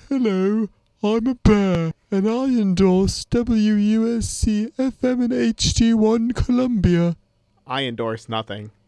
Hello, I'm a bear, and I endorse WUSC FM and HD1 Columbia. I endorse nothing.